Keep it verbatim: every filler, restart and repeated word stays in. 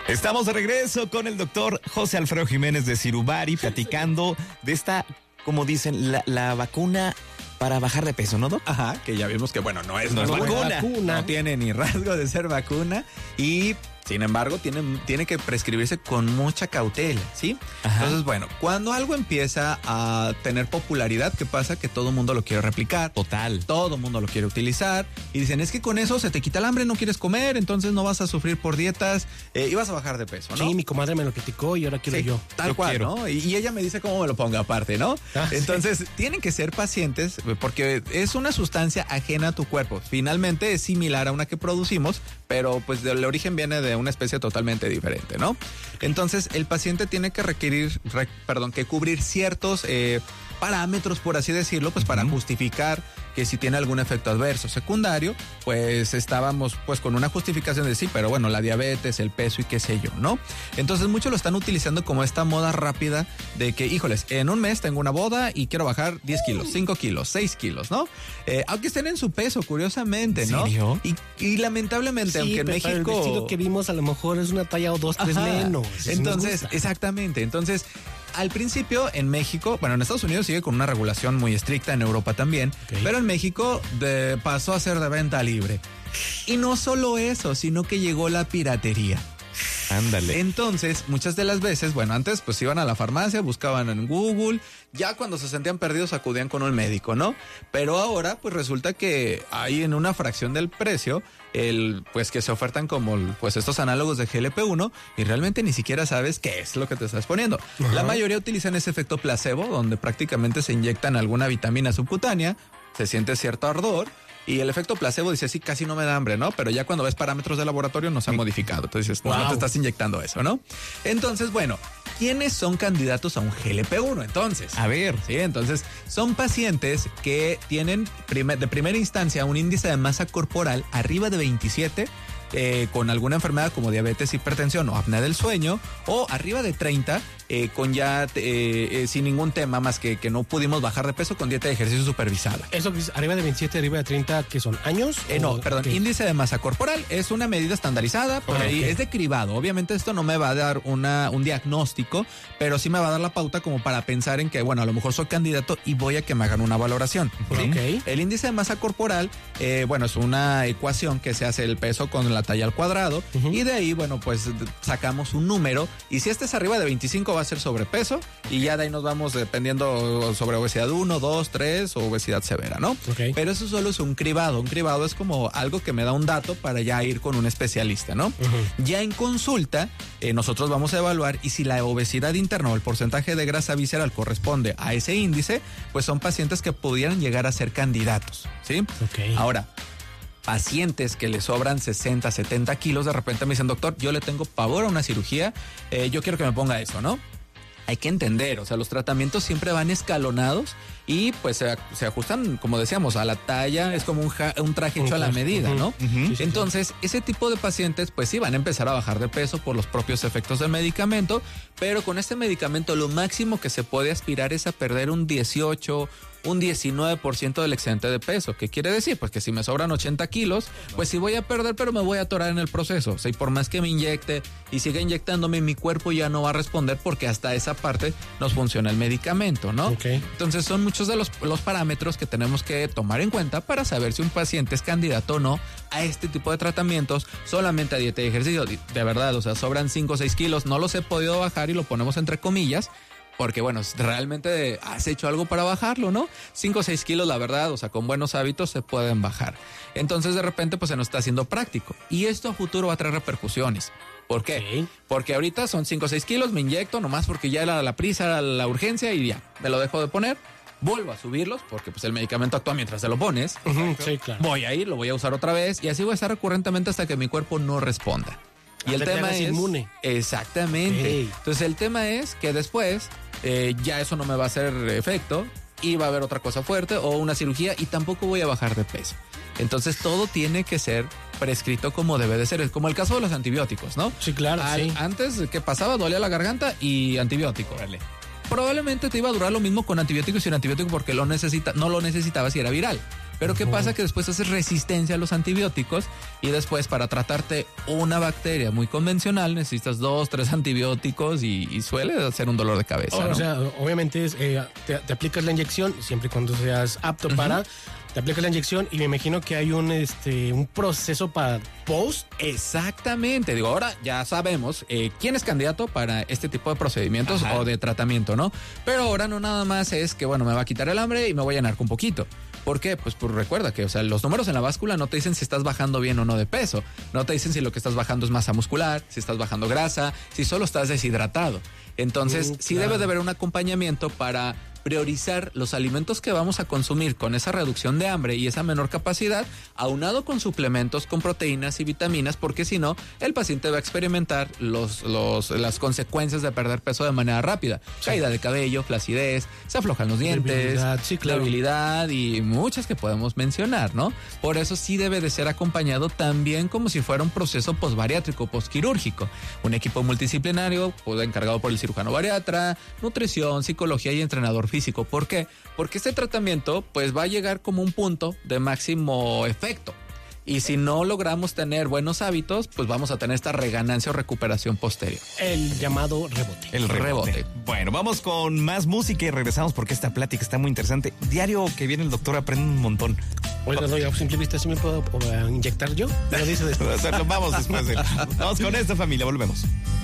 Estamos de regreso con el doctor José Alfredo Jiménez de Sirubari, platicando de esta, como dicen, la, la vacuna para bajar de peso, ¿no, Doc? Ajá, que ya vimos que, bueno, no es, no no es vacuna. vacuna. No tiene ni rasgo de ser vacuna y, sin embargo, tiene, tiene que prescribirse con mucha cautela, ¿sí? Ajá. Entonces, bueno, cuando algo empieza a tener popularidad, ¿qué pasa? Que todo el mundo lo quiere replicar. Total. Todo el mundo lo quiere utilizar y dicen, es que con eso se te quita el hambre, no quieres comer, entonces no vas a sufrir por dietas eh, y vas a bajar de peso, ¿no? Sí, mi comadre me lo platicó y ahora quiero sí, yo. Tal yo cual, quiero. ¿no? Y, y ella me dice cómo me lo ponga aparte, ¿no? Ah, entonces, sí. tienen que ser pacientes porque es una sustancia ajena a tu cuerpo. Finalmente es similar a una que producimos, pero pues el origen viene de una especie totalmente diferente, ¿no? Entonces, el paciente tiene que requerir, re, perdón, que cubrir ciertos eh, parámetros, por así decirlo, pues uh-huh. para justificar que si tiene algún efecto adverso secundario, pues estábamos pues con una justificación de sí, pero bueno, la diabetes, el peso y qué sé yo, ¿no? Entonces muchos lo están utilizando como esta moda rápida de que, híjoles, en un mes tengo una boda y quiero bajar diez kilos, cinco kilos, seis kilos, ¿no? Eh, aunque estén en su peso, curiosamente, ¿no? ¿En serio? Y, y lamentablemente, sí, aunque en México... el vestido que vimos a lo mejor es una talla o dos, tres Ajá. menos. Entonces, exactamente, entonces... Al principio en México, bueno, en Estados Unidos sigue con una regulación muy estricta, en Europa también, okay. pero en México de, pasó a ser de venta libre. Y no solo eso, sino que llegó la piratería. Ándale. Entonces, muchas de las veces, bueno, antes pues iban a la farmacia, buscaban en Google, ya cuando se sentían perdidos acudían con un médico, ¿no? Pero ahora pues resulta que hay en una fracción del precio, el pues que se ofertan como pues estos análogos de G L P uno y realmente ni siquiera sabes qué es lo que te estás poniendo. Uh-huh. La mayoría utilizan ese efecto placebo, donde prácticamente se inyectan alguna vitamina subcutánea, se siente cierto ardor. Y el efecto placebo dice, sí, casi no me da hambre, ¿no? Pero ya cuando ves parámetros de laboratorio no se han modificado. Entonces, wow. no te estás inyectando eso, ¿no? Entonces, bueno, ¿quiénes son candidatos a un G L P uno entonces? A ver. Sí, entonces son pacientes que tienen primer, de primera instancia un índice de masa corporal arriba de veintisiete, eh, con alguna enfermedad como diabetes, hipertensión o apnea del sueño, o arriba de treinta, eh, con ya eh, eh, sin ningún tema más que que no pudimos bajar de peso con dieta de ejercicio supervisada. Eso que es arriba de veintisiete, arriba de treinta, ¿qué son? ¿Años? Eh, no, perdón, qué? Índice de masa corporal es una medida estandarizada, por ah, ahí okay. es de cribado. Obviamente esto no me va a dar una, un diagnóstico, pero sí me va a dar la pauta como para pensar en que, bueno, a lo mejor soy candidato y voy a que me hagan una valoración. ¿sí? Okay. El índice de masa corporal, eh, bueno, es una ecuación que se hace el peso con la talla al cuadrado uh-huh. y de ahí, bueno, pues sacamos un número y si este es arriba de veinticinco va a ser sobrepeso y ya de ahí nos vamos dependiendo sobre obesidad uno, dos, tres o obesidad severa, ¿no? Okay. Pero eso solo es un cribado. Un cribado es como algo que me da un dato para ya ir con un especialista, ¿no? Uh-huh. Ya en consulta, eh, nosotros vamos a evaluar y si la obesidad interna o el porcentaje de grasa visceral corresponde a ese índice, pues son pacientes que pudieran llegar a ser candidatos, ¿sí? Okay. Ahora, pacientes que le sobran sesenta, setenta kilos, de repente me dicen, doctor, yo le tengo pavor a una cirugía, eh, yo quiero que me ponga eso, ¿no? Hay que entender, o sea, los tratamientos siempre van escalonados y pues se, se ajustan, como decíamos, a la talla, es como un, ja, un traje hecho a la medida, ¿no? Uh-huh. Entonces, ese tipo de pacientes pues sí van a empezar a bajar de peso por los propios efectos del medicamento, pero con este medicamento lo máximo que se puede aspirar es a perder un dieciocho, un diecinueve por ciento del excedente de peso. ¿Qué quiere decir? Pues que si me sobran ochenta kilos, pues sí voy a perder, pero me voy a atorar en el proceso. O sea, y por más que me inyecte y siga inyectándome, mi cuerpo ya no va a responder porque hasta esa parte nos funciona el medicamento, ¿no? Okay. Entonces son muchos de los, los parámetros que tenemos que tomar en cuenta para saber si un paciente es candidato o no a este tipo de tratamientos, solamente a dieta y ejercicio. De verdad, o sea, sobran cinco o seis kilos, no los he podido bajar y lo ponemos entre comillas, porque bueno, realmente has hecho algo para bajarlo, ¿no? cinco o seis kilos, la verdad, o sea, con buenos hábitos se pueden bajar. Entonces de repente pues se nos está haciendo práctico. Y esto a futuro va a traer repercusiones. ¿Por qué? Okay. Porque ahorita son cinco o seis kilos, me inyecto nomás porque ya era la prisa, era la urgencia y ya, me lo dejo de poner. Vuelvo a subirlos porque pues el medicamento actúa mientras te lo pones. Uh-huh, sí, claro. Voy a ir, lo voy a usar otra vez y así voy a estar recurrentemente hasta que mi cuerpo no responda. Y el tema es inmune. Exactamente. Hey. Entonces el tema es que después eh, ya eso no me va a hacer efecto y va a haber otra cosa fuerte o una cirugía y tampoco voy a bajar de peso. Entonces todo tiene que ser prescrito como debe de ser. Es como el caso de los antibióticos, ¿no? Sí, claro. Al, sí. Antes, ¿qué pasaba? Dolía la garganta y antibiótico. Vale. Probablemente te iba a durar lo mismo con antibiótico y sin antibiótico porque lo necesita, no lo necesitabas si era viral. Pero ¿qué pasa? Que después haces resistencia a los antibióticos y después para tratarte una bacteria muy convencional necesitas dos, tres antibióticos y, y suele hacer un dolor de cabeza, O, ¿no? o sea, obviamente es, eh, te, te aplicas la inyección siempre y cuando seas apto uh-huh. para... Te aplicas la inyección y me imagino que hay un este un proceso para post. Exactamente. Digo, ahora ya sabemos eh, quién es candidato para este tipo de procedimientos Ajá. o de tratamiento, ¿no? Pero ahora no nada más es que, bueno, me va a quitar el hambre y me voy a llenar con poquito. ¿Por qué? Pues, pues recuerda que, o sea, los números en la báscula no te dicen si estás bajando bien o no de peso. No te dicen si lo que estás bajando es masa muscular, si estás bajando grasa, si solo estás deshidratado. Entonces, mm, sí claro. debe de haber un acompañamiento para priorizar los alimentos que vamos a consumir con esa reducción de hambre y esa menor capacidad, aunado con suplementos con proteínas y vitaminas, porque si no, el paciente va a experimentar los, los, las consecuencias de perder peso de manera rápida. Sí. Caída de cabello, flacidez, se aflojan los dientes, debilidad, sí, claro. debilidad y muchas que podemos mencionar, ¿no? Por eso sí debe de ser acompañado también como si fuera un proceso posbariátrico, posquirúrgico. Un equipo multidisciplinario, pues, encargado por el cirujano bariatra, nutrición, psicología y entrenador físico. ¿Por qué? Porque este tratamiento pues va a llegar como un punto de máximo efecto. Y si no logramos tener buenos hábitos, pues vamos a tener esta reganancia o recuperación posterior. El llamado rebote. El rebote. rebote. Bueno, vamos con más música y regresamos porque esta plática está muy interesante. Diario que viene el doctor aprende un montón. Oiga, no, a simple vista, ¿sí me puedo uh, inyectar yo? ¿Me lo dice después? Vamos después. De... Vamos con esta familia, volvemos.